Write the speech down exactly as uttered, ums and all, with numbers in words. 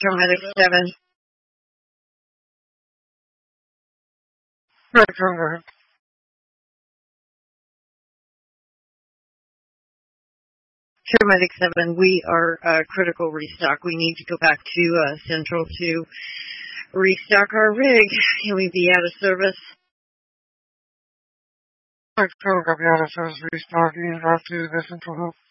Paramedic seven. Right, Paramedic seven, we are uh, critical restock. We need to go back to uh, Central to restock our rig. Can we be out of service? Right, Paramedic out of service, restocking, out to the Central Hub.